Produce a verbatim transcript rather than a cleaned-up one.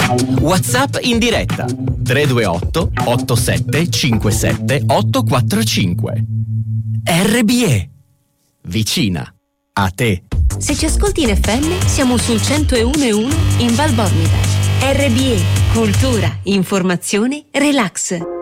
WhatsApp in diretta tre due otto otto sette cinque sette otto quattro cinque. R B E, vicina a te. Se ci ascolti in F M siamo sul centouno e uno in Val Bormida. R B E, cultura, informazione, relax.